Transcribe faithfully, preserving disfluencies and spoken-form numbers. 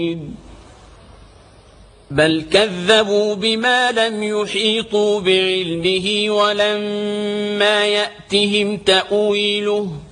بل كذبوا بما لم يحيطوا بعلمه ولما يأتهم تأويله